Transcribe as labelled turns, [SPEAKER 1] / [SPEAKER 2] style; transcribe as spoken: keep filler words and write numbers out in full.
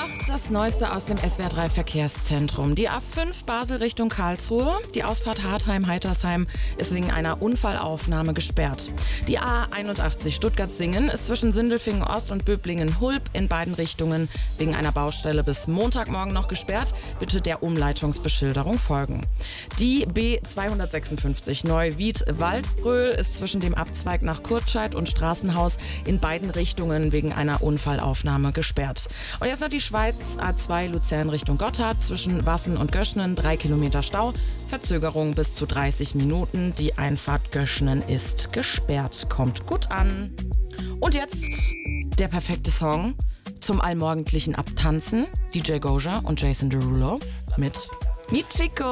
[SPEAKER 1] acht, das Neueste aus dem S W R drei Verkehrszentrum. Die A fünf Basel Richtung Karlsruhe. Die Ausfahrt Hartheim-Heitersheim ist wegen einer Unfallaufnahme gesperrt. Die A einundachtzig Stuttgart-Singen ist zwischen Sindelfingen-Ost und Böblingen-Hulb in beiden Richtungen wegen einer Baustelle bis Montagmorgen noch gesperrt. Bitte der Umleitungsbeschilderung folgen. Die B zweihundertsechsundfünfzig Neuwied-Waldbröl ist zwischen dem Abzweig nach Kurtscheid und Straßenhaus in beiden Richtungen wegen einer Unfallaufnahme gesperrt. Und jetzt noch die Schweiz, A zwei Luzern Richtung Gotthard, zwischen Wassen und Göschnen, drei Kilometer Stau, Verzögerung bis zu dreißig Minuten. Die Einfahrt Göschnen ist gesperrt. Kommt gut an. Und jetzt der perfekte Song zum allmorgendlichen Abtanzen. D J Goja und Jason Derulo mit Michiko.